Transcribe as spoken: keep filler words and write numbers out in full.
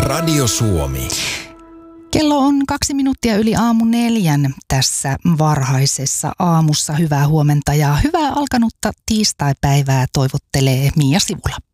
Radio Suomi. Kello on kaksi minuuttia yli aamu neljän tässä varhaisessa aamussa. Hyvää huomenta ja hyvää alkanutta tiistaipäivää toivottelee Mia Sivula.